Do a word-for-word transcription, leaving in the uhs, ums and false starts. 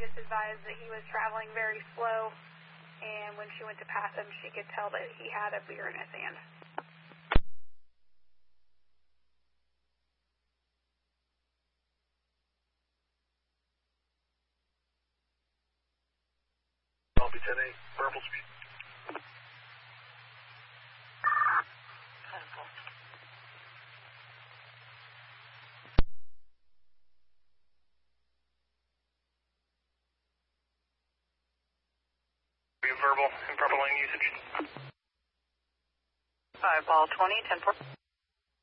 just advised that he was traveling very slow, and when she went to pass him, she could tell that he had a beer in his hand. Copy ten eight, verbal speed. Verbal and proper line usage. five ball twenty, ten four.